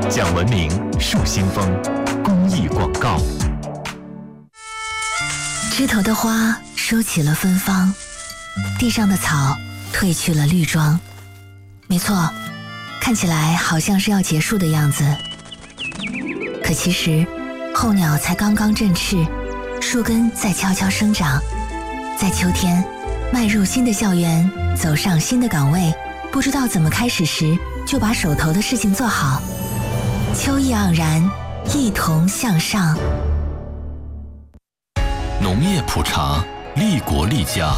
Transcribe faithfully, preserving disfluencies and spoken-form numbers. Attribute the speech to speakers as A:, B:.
A: 讲文明树新风公益广告。
B: 枝头的花收起了芬芳，地上的草褪去了绿装。没错，看起来好像是要结束的样子，可其实候鸟才刚刚振翅，树根在悄悄生长。在秋天迈入新的校园，走上新的岗位，不知道怎么开始时，就把手头的事情做好。秋意盎然，一同向上。
A: 农业普查，利国利家。